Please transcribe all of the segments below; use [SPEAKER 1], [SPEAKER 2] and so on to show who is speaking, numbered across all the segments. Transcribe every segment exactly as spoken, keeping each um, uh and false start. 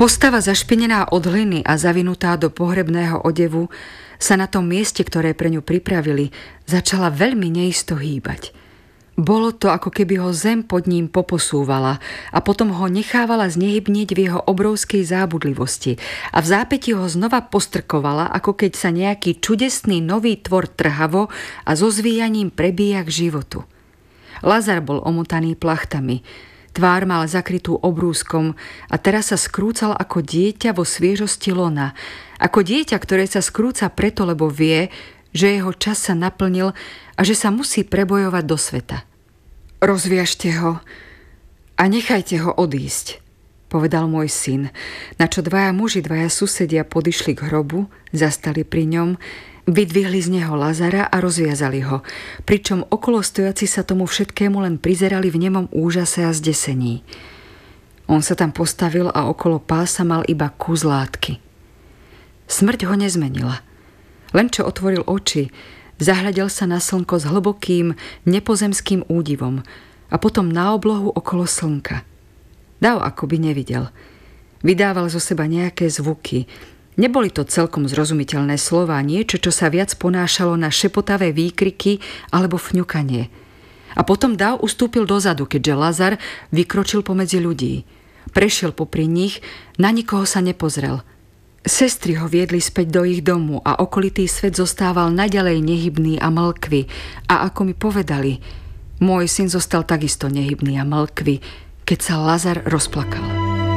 [SPEAKER 1] Postava zašpinená od hliny a zavinutá do pohrebného odevu sa na tom mieste, ktoré pre ňu pripravili, začala veľmi neisto hýbať. Bolo to, ako keby ho zem pod ním poposúvala a potom ho nechávala znehybnieť v jeho obrovskej zábudlivosti a v zápäti ho znova postrkovala, ako keď sa nejaký čudesný nový tvor trhavo a so zvíjaním prebíja k životu. Lazar bol omotaný plachtami, tvár mal zakrytú obrúskom a teraz sa skrúcal ako dieťa vo sviežosti lona, ako dieťa, ktoré sa skrúca preto, lebo vie, že jeho čas sa naplnil a že sa musí prebojovať do sveta. Rozviažte ho a nechajte ho odísť, povedal môj syn, na čo dvaja muži, dvaja susedia podišli k hrobu, zastali pri ňom, vydvihli z neho Lazara a rozviazali ho, pričom okolo stojaci sa tomu všetkému len prizerali v nemom úžase a zdesení. On sa tam postavil a okolo pása mal iba kus látky. Smrť ho nezmenila. Len čo otvoril oči, zahľadel sa na slnko s hlbokým, nepozemským údivom a potom na oblohu okolo slnka. Dav akoby nevidel. Vydával zo seba nejaké zvuky. Neboli to celkom zrozumiteľné slová, niečo, čo sa viac ponášalo na šepotavé výkriky alebo fňukanie. A potom Dav ustúpil dozadu, keďže Lazar vykročil pomedzi ľudí. Prešiel popri nich, na nikoho sa nepozrel. Sestry ho viedli späť do ich domu a okolitý svet zostával naďalej nehybný a mlkvý. A ako mi povedali, môj syn zostal takisto nehybný a mlkvý, keď sa Lazar rozplakal.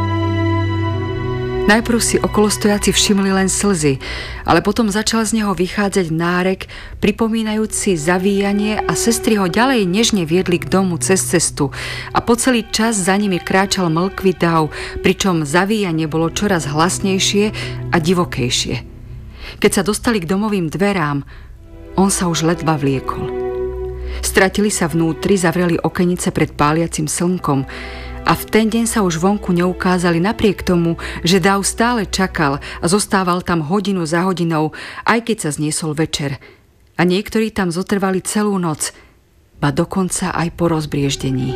[SPEAKER 1] Najprv si okolostojaci všimli len slzy, ale potom začal z neho vychádzať nárek, pripomínajúci zavíjanie a sestry ho ďalej nežne viedli k domu cez cestu a po celý čas za nimi kráčal mlkvý dav, pričom zavíjanie bolo čoraz hlasnejšie a divokejšie. Keď sa dostali k domovým dverám, on sa už ledva vliekol. Stratili sa vnútri, zavreli okenice pred páliacim slnkom a v ten deň sa už vonku neukázali napriek tomu, že Dav stále čakal a zostával tam hodinu za hodinou, aj keď sa zniesol večer. A niektorí tam zotrvali celú noc, ba dokonca aj po rozbrieždení.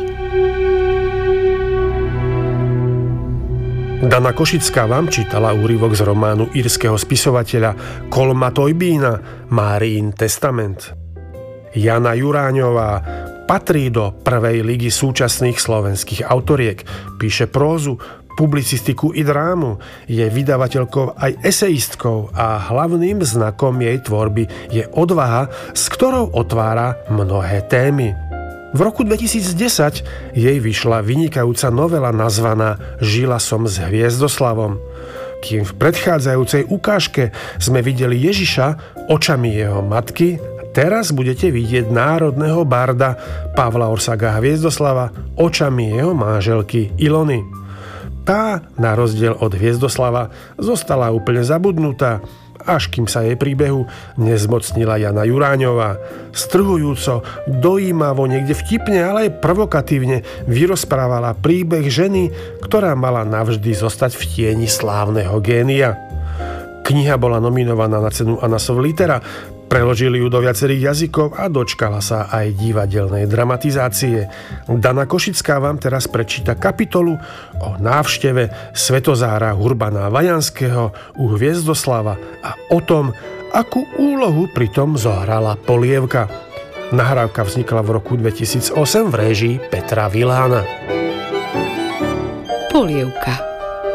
[SPEAKER 2] Dana Košická vám čítala úryvok z románu írskeho spisovateľa Colma Toybína Máriin testament. Jana Juráňová patrí do prvej ligy súčasných slovenských autoriek. Píše prózu, publicistiku i drámu, je vydavateľkou aj esejistkou a hlavným znakom jej tvorby je odvaha, s ktorou otvára mnohé témy. V roku dvetisícdesať jej vyšla vynikajúca novela nazvaná Žila som s Hviezdoslavom. Kým v predchádzajúcej ukážke sme videli Ježiša očami jeho matky, teraz budete vidieť národného barda Pavla Orsaga Hviezdoslava očami jeho manželky Ilony. Tá, na rozdiel od Hviezdoslava, zostala úplne zabudnutá, až kým sa jej príbehu nezmocnila Jana Juráňová. Strhujúco, dojímavo, niekde vtipne, ale aj provokatívne vyrozprávala príbeh ženy, ktorá mala navždy zostať v tieni slávneho génia. Kniha bola nominovaná na cenu Anasov Litera, preložili ju do viacerých jazykov a dočkala sa aj divadelnej dramatizácie. Dana Košická vám teraz prečíta kapitolu o návšteve Svetozára Urbana Vajanského u Hviezdoslava a o tom, akú úlohu pritom zohrala polievka. Nahrávka vznikla v roku dvetisícosem v réžii Petra Vilána.
[SPEAKER 1] Polievka.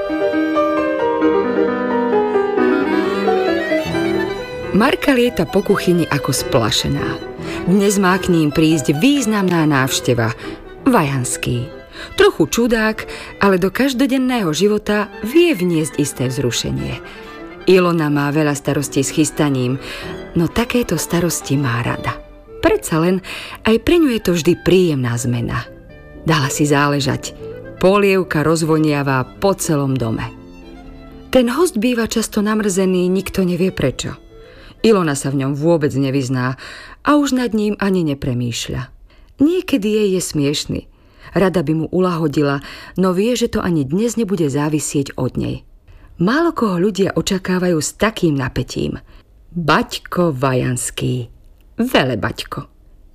[SPEAKER 1] Marka lieta po kuchyni ako splašená. Dnes má k ním prísť významná návšteva. Vajanský. Trochu čudák, ale do každodenného života vie vniesť isté vzrušenie. Ilona má veľa starostí s chystaním, no takéto starosti má rada. Predsa len aj pre ňu je to vždy príjemná zmena. Dala si záležať. Polievka rozvoniavá po celom dome. Ten host býva často namrzený, nikto nevie prečo. Ilona sa v ňom vôbec nevyzná a už nad ním ani nepremýšľa. Niekedy jej je smiešný. Rada by mu uľahodila, no vie, že to ani dnes nebude závisieť od nej. Málo koho ľudia očakávajú s takým napätím. Baťko Vajanský. Velebaťko.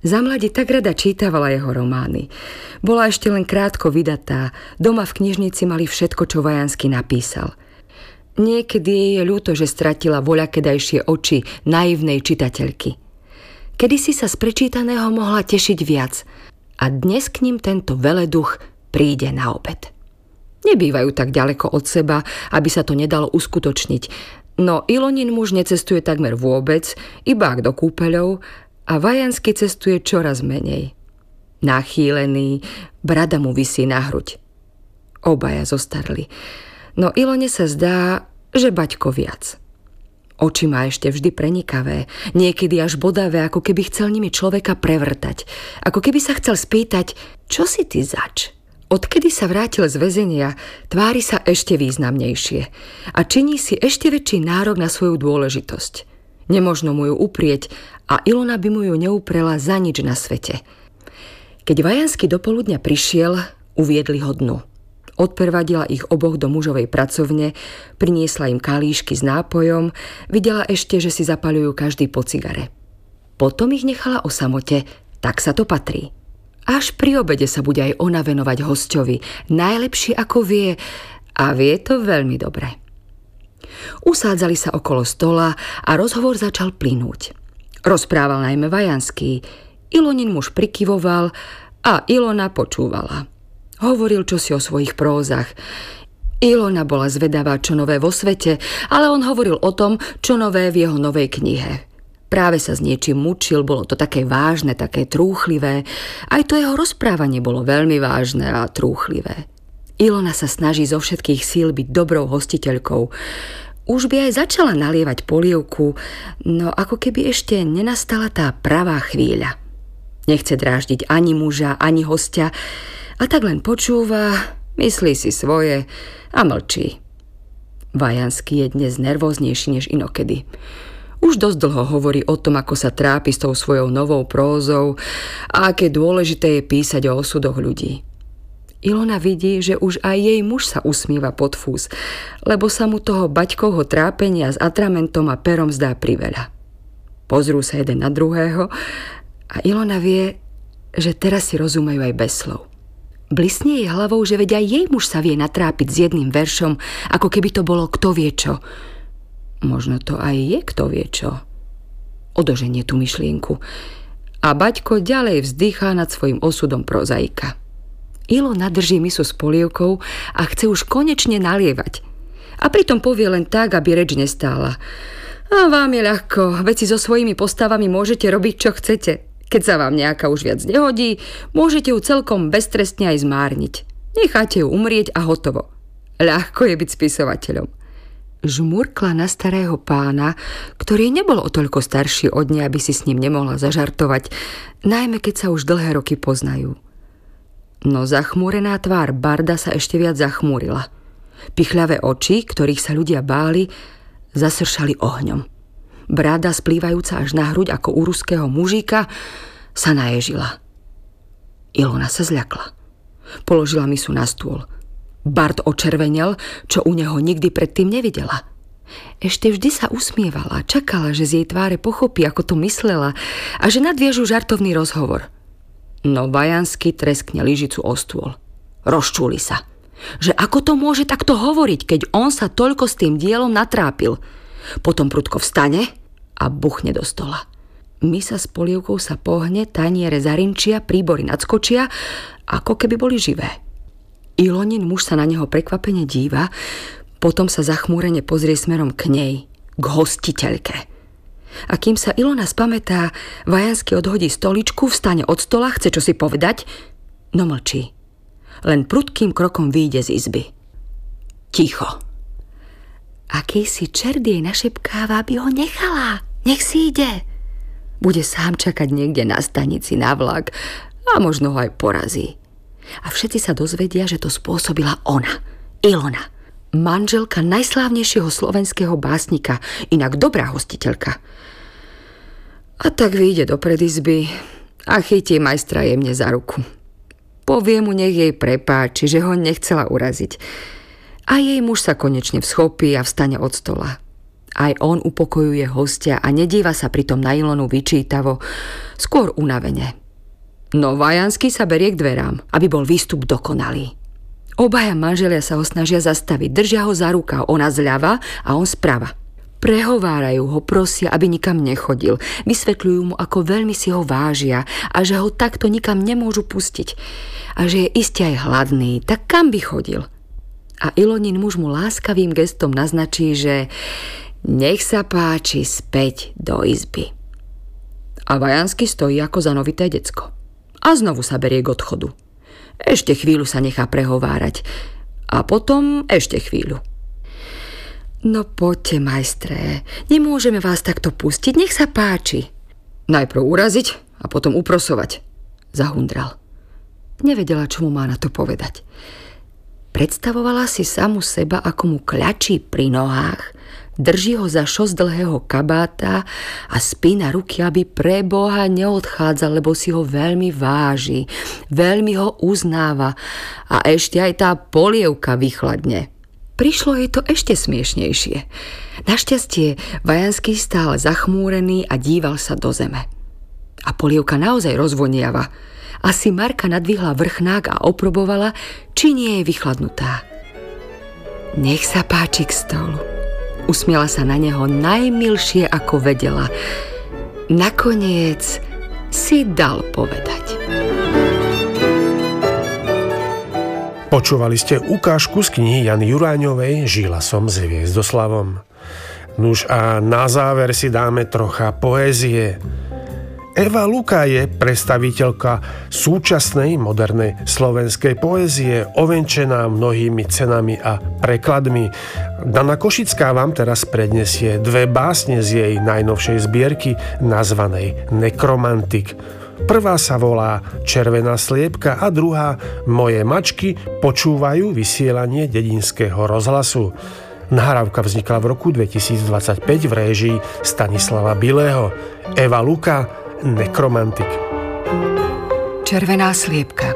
[SPEAKER 1] Za mladí tak rada čítavala jeho romány. Bola ešte len krátko vydatá, doma v knižnici mali všetko, čo Vajanský napísal. Niekedy jej je ľúto, že stratila voľakedajšie oči naivnej čitateľky. Kedysi sa z prečítaného mohla tešiť viac a dnes k ním tento veleduch príde na obed. Nebývajú tak ďaleko od seba, aby sa to nedalo uskutočniť, no Ilonin muž necestuje takmer vôbec, iba ak do kúpeľov, a Vajanský cestuje čoraz menej. Nachýlený, brada mu visí na hruď. Obaja zostarli, no Ilone sa zdá, že baťko viac. Oči má ešte vždy prenikavé, niekedy až bodavé, ako keby chcel nimi človeka prevrtať, ako keby sa chcel spýtať, čo si ty zač? Odkedy sa vrátil z väzenia, tvári sa ešte významnejšie a činí si ešte väčší nárok na svoju dôležitosť. Nemožno mu ju uprieť a Ilona by mu ju neuprela za nič na svete. Keď Vajanský do poludňa prišiel, uviedli ho dnu. Odprevadila ich oboch do mužovej pracovne, priniesla im kalíšky s nápojom, videla ešte, že si zapaľujú každý po cigare. Potom ich nechala o samote, tak sa to patrí. Až pri obede sa bude aj ona venovať hosťovi, najlepšie ako vie, a vie to veľmi dobre. Usádzali sa okolo stola a rozhovor začal plynúť. Rozprával najmä Vajanský, Ilonin muž prikyvoval a Ilona počúvala. Hovoril čosi o svojich prózach. Ilona bola zvedavá, čo nové vo svete, ale on hovoril o tom, čo nové v jeho novej knihe. Práve sa s niečím mučil, bolo to také vážne, také trúchlivé. Aj to jeho rozprávanie bolo veľmi vážne a trúchlivé. Ilona sa snaží zo všetkých síl byť dobrou hostiteľkou. Už by aj začala nalievať polievku, no ako keby ešte nenastala tá pravá chvíľa. Nechce dráždiť ani muža, ani hostia a tak len počúva, myslí si svoje a mlčí. Vajanský je dnes nervóznejší než inokedy. Už dosť dlho hovorí o tom, ako sa trápi s tou svojou novou prózou a aké dôležité je písať o osudoch ľudí. Ilona vidí, že už aj jej muž sa usmieva pod fús, lebo sa mu toho baťkovho trápenia s atramentom a perom zdá priveľa. Pozrú sa jeden na druhého a Ilona vie, že teraz si rozumejú aj bez slov. Blisnie jej hlavou, že veď aj jej muž sa vie natrápiť s jedným veršom, ako keby to bolo kto vie čo. Možno to aj je kto vie čo. Odoženie tú myšlienku. A baťko ďalej vzdychá nad svojim osudom prozaika. Ilona drží misu s polievkou a chce už konečne nalievať. A pritom povie len tak, aby reč nestála. A vám je ľahko, veď si so svojimi postavami môžete robiť, čo chcete. Keď sa vám nejaká už viac nehodí, môžete ju celkom beztrestne aj zmárniť. Necháte ju umrieť a hotovo. Ľahko je byť spisovateľom. Žmurkla na starého pána, ktorý nebol o toľko starší od nej, aby si s ním nemohla zažartovať, najmä keď sa už dlhé roky poznajú. No zachmúrená tvár barda sa ešte viac zachmúrila. Pichľavé oči, ktorých sa ľudia báli, zasršali ohňom. Brada, splývajúca až na hruď ako u ruského mužíka, sa naježila. Ilona sa zľakla. Položila misu na stôl. Bard očervenel, čo u neho nikdy predtým nevidela. Ešte vždy sa usmievala, čakala, že z jej tváre pochopí, ako to myslela a že nadviežu žartovný rozhovor. No Vajanský treskne lyžicu o stôl. Rozčúli sa. Že ako to môže takto hovoriť, keď on sa toľko s tým dielom natrápil. Potom prudko vstane a buchne do stola. Misa s polievkou sa pohne, taniere zarinčia, príbory nadskočia, ako keby boli živé. Ilonin muž sa na neho prekvapene díva, potom sa zachmúrene pozrie smerom k nej, k hostiteľke. A kým sa Ilona spamätá, Vajanský odhodí stoličku, vstane od stola, chce čosi povedať, no mlčí. Len prudkým krokom vyjde z izby. Ticho. Akýsi čert jej našepkáva, aby ho nechala. Nech si ide. Bude sám čakať niekde na stanici na vlak a možno ho aj porazí. A všetci sa dozvedia, že to spôsobila ona, Ilona, manželka najslávnejšieho slovenského básnika, inak dobrá hostiteľka. A tak vyjde do predizby a chytí majstra jemne za ruku. Povie mu, nech jej prepáči, že ho nechcela uraziť. A jej muž sa konečne vschopí a vstane od stola. Aj on upokojuje hostia a nedíva sa pritom na Ilonu vyčítavo, skôr unavene. No Vajanský sa berie k dverám, aby bol výstup dokonalý. Obaja manželia sa ho snažia zastaviť, držia ho za rukav, ona zľava a on sprava. Prehovárajú ho, prosia, aby nikam nechodil. Vysvetľujú mu, ako veľmi si ho vážia a že ho takto nikam nemôžu pustiť. A že je iste aj hladný, tak kam by chodil? A Ilonin muž mu láskavým gestom naznačí, že nech sa páči späť do izby. A Vajanský stojí ako zanovité decko. A znovu sa berie k odchodu. Ešte chvíľu sa nechá prehovárať. A potom ešte chvíľu. No poďte, majstré, nemôžeme vás takto pustiť, nech sa páči. Najprv uraziť a potom uprosovať, zahundral. Nevedela, čo mu má na to povedať. Predstavovala si samu seba, ako mu kľačí pri nohách, drží ho za šos dlhého kabáta a spína ruky, aby pre Boha neodchádzal, lebo si ho veľmi váži, veľmi ho uznáva a ešte aj tá polievka vychladne. Prišlo jej to ešte smiešnejšie. Našťastie Vajanský stál zachmúrený a díval sa do zeme. A polievka naozaj rozvoniava. Asi Marka nadvihla vrchnák a oprobovala, či nie je vychladnutá. Nech sa páči k stolu. Usmiela sa na neho najmilšie, ako vedela. Nakoniec si dal povedať.
[SPEAKER 2] Počúvali ste ukážku z knihy Jany Juráňovej Žila som s Hviezdoslavom. Nuž a na záver si dáme trocha poézie. Eva Luka je predstaviteľka súčasnej modernej slovenskej poézie, ovenčená mnohými cenami a prekladmi. Dana Košická vám teraz prednesie dve básne z jej najnovšej zbierky nazvanej Nekromantik. Prvá sa volá Červená sliepka a druhá Moje mačky počúvajú vysielanie dedinského rozhlasu. Nahrávka vznikla v roku dvetisícdvadsaťpäť v réžii Stanislava Bilého. Eva Luka, Nekromantik.
[SPEAKER 1] Červená sliepka.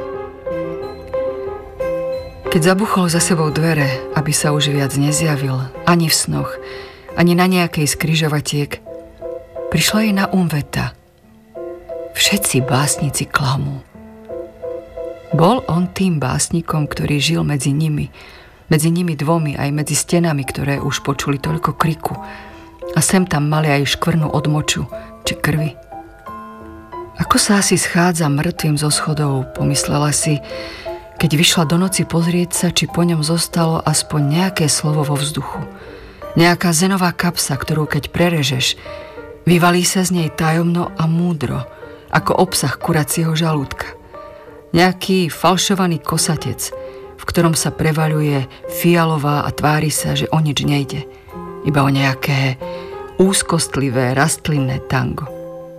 [SPEAKER 1] Keď zabuchol za sebou dvere, aby sa už viac nezjavil, ani v snoch, ani na nejakej z križovatiek, prišla jej na um veta. Všetci básnici klamú. Bol on tým básnikom, ktorý žil medzi nimi, medzi nimi dvomi, aj medzi stenami, ktoré už počuli toľko kriku. A sem tam mali aj škvrnu od moču, či krvi. Ako sa asi schádza mŕtvým zo schodov, pomyslela si, keď vyšla do noci pozrieť sa, či po ňom zostalo aspoň nejaké slovo vo vzduchu. Nejaká zenová kapsa, ktorú keď prerežeš, vyvalí sa z nej tajomno a múdro, ako obsah kuracieho žalúdka. Nejaký falšovaný kosatec, v ktorom sa prevaľuje fialová a tvári sa, že o nič nejde, iba o nejaké úzkostlivé rastlinné tango.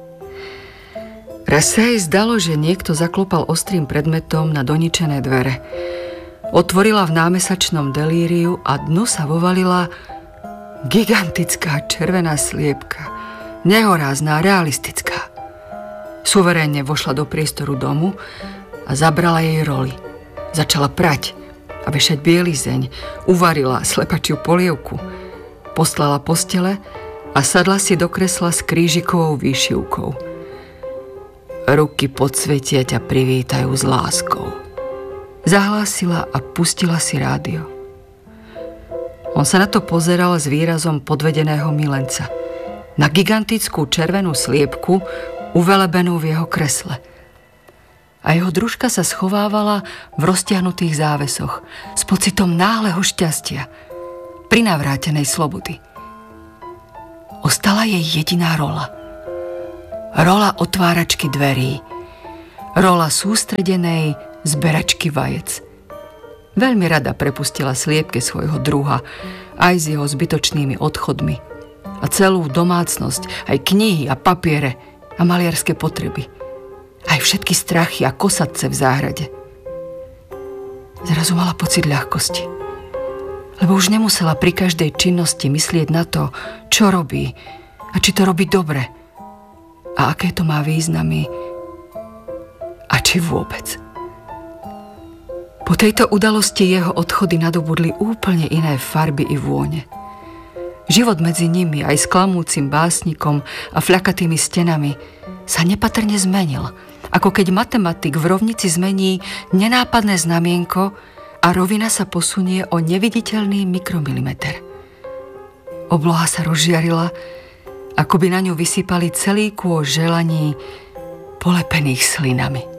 [SPEAKER 1] Raz sa jej zdalo, že niekto zaklopal ostrým predmetom na doničené dvere. Otvorila v námesačnom delíriu a dnu sa vovalila gigantická červená sliepka, nehorázná, realistická. Suverénne vošla do priestoru domu a zabrala jej roli. Začala prať a vešať bielizeň, uvarila slepačiu polievku, postlala postele a sadla si do kresla s krížikovou výšivkou. Ruky podsvetia ťa privítajú s láskou. Zahlásila a pustila si rádio. On sa na to pozeral s výrazom podvedeného milenca. Na gigantickú červenú sliepku, uvelebenú v jeho kresle. A jeho družka sa schovávala v roztiahnutých závesoch s pocitom náhleho šťastia, prinavrátenej slobody. Ostala jej jediná rola. Rola otváračky dverí. Rola sústredenej zberačky vajec. Veľmi rada prepustila sliepke svojho druha, aj s jeho zbytočnými odchodmi. A celú domácnosť, aj knihy a papiere a maliarské potreby. Aj všetky strachy a kosatce v záhrade. Zrazu mala pocit ľahkosti. Lebo už nemusela pri každej činnosti myslieť na to, čo robí a či to robí dobre. A aké to má významy a či vôbec. Po tejto udalosti jeho odchody nadobudli úplne iné farby i vône. Život medzi nimi aj s klamúcim básnikom a fľakatými stenami sa nepatrne zmenil, ako keď matematik v rovnici zmení nenápadné znamienko a rovina sa posunie o neviditeľný mikromilimeter. Obloha sa rozžiarila, ako by na ňu vysypali celý kôš želaní polepených slinami.